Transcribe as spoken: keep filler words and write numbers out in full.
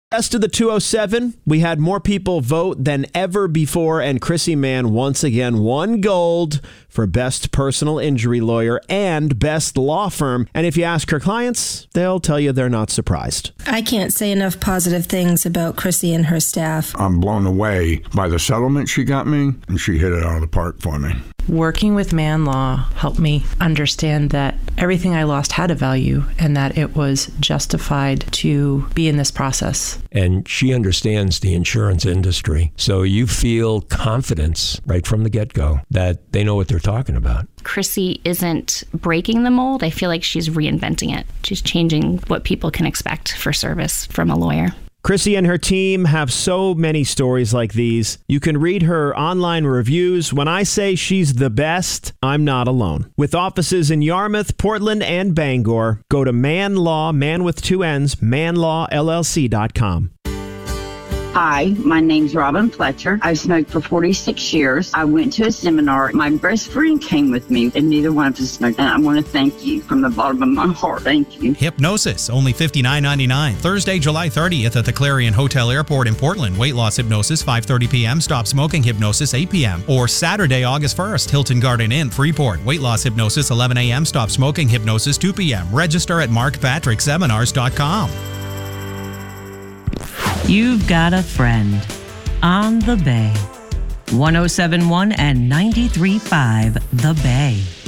Best of the two oh seven, we had more people vote than ever before, and Chrissy Mann once again won gold for Best Personal Injury Lawyer and Best Law Firm. And if you ask her clients, they'll tell you they're not surprised. I can't say enough positive things about Chrissy and her staff. I'm blown away by the settlement she got me, and she hit it out of the park for me. Working with Mann Law helped me understand that everything I lost had a value and that it was justified to be in this process. And she understands the insurance industry. So you feel confidence right from the get-go that they know what they're talking about. Chrissy isn't breaking the mold. I feel like she's reinventing it. She's changing what people can expect for service from a lawyer. Chrissy and her team have so many stories like these. You can read her online reviews. When I say she's the best, I'm not alone. With offices in Yarmouth, Portland, and Bangor, go to Mann Law, man with two N's, mann law L L C dot com. Hi, my name's Robin Fletcher. I've smoked for forty-six years. I went to a seminar. My best friend came with me, and neither one of us smoked. And I want to thank you from the bottom of my heart. Thank you. Hypnosis, only fifty-nine ninety-nine. Thursday, July thirtieth at the Clarion Hotel Airport in Portland. Weight loss hypnosis, five thirty p.m. Stop smoking hypnosis, eight p.m. Or Saturday, August first, Hilton Garden Inn, Freeport. Weight loss hypnosis, eleven a.m. Stop smoking hypnosis, two p.m. Register at mark patrick seminars dot com. You've got a friend on the Bay. one oh seven point one and ninety-three point five The Bay.